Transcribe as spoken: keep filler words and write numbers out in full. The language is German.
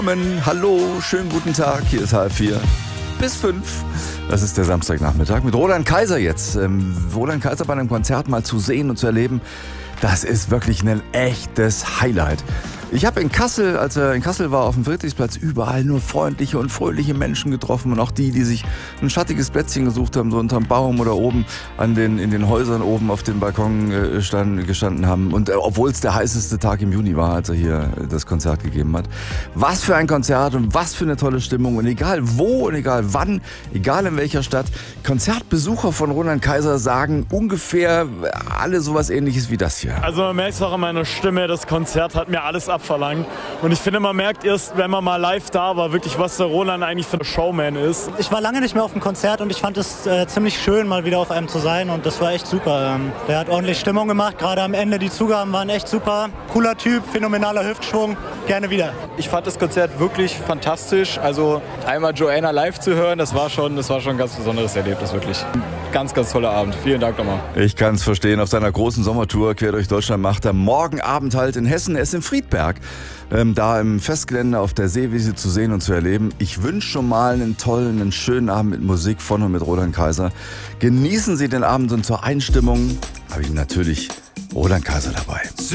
Hallo, schönen guten Tag, hier ist halb vier bis fünf. Das ist der Samstagnachmittag mit Roland Kaiser jetzt. Ähm, Roland Kaiser bei einem Konzert mal zu sehen und zu erleben, das ist wirklich ein echtes Highlight. Ich habe in Kassel, als er in Kassel war, auf dem Friedrichsplatz überall nur freundliche und fröhliche Menschen getroffen und auch die, die sich ein schattiges Plätzchen gesucht haben, so unterm Baum oder oben an den, in den Häusern oben auf dem Balkon äh, stand, gestanden haben. Und äh, obwohl es der heißeste Tag im Juni war, als er hier äh, das Konzert gegeben hat. Was für ein Konzert und was für eine tolle Stimmung. Und egal wo und egal wann, egal in welcher Stadt, Konzertbesucher von Roland Kaiser sagen ungefähr alle sowas Ähnliches wie das hier. Also man merkt es auch an meiner Stimme, das Konzert hat mir alles abverlangt. Und ich finde, man merkt erst, wenn man mal live da war, wirklich, was der Roland eigentlich für ein Showman ist. Ich war lange nicht mehr auf einem Konzert und ich fand es äh, ziemlich schön, mal wieder auf einem zu sein. Und das war echt super. Ähm, der hat ordentlich Stimmung gemacht, gerade am Ende. Die Zugaben waren echt super. Cooler Typ, phänomenaler Hüftschwung. Gerne wieder. Ich fand das Konzert wirklich fantastisch. Also einmal Joanna live zu hören, das war schon, das war schon ein ganz besonderes Erlebnis, wirklich. Ganz, ganz toller Abend. Vielen Dank nochmal. Ich kann es verstehen. Auf seiner großen Sommertour quer durch Deutschland macht er morgen Abend halt in Hessen. Er ist in Friedberg. Ähm, da im Festgelände auf der Seewiese zu sehen und zu erleben. Ich wünsche schon mal einen tollen, einen schönen Abend mit Musik von und mit Roland Kaiser. Genießen Sie den Abend und zur Einstimmung habe ich natürlich Roland Kaiser dabei.